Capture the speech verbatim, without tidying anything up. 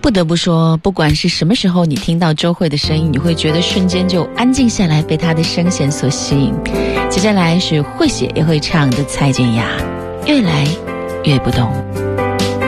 不得不说，不管是什么时候你听到周蕙的声音，你会觉得瞬间就安静下来，被她的声线所吸引。接下来是会写也会唱的蔡健雅，越来越不懂。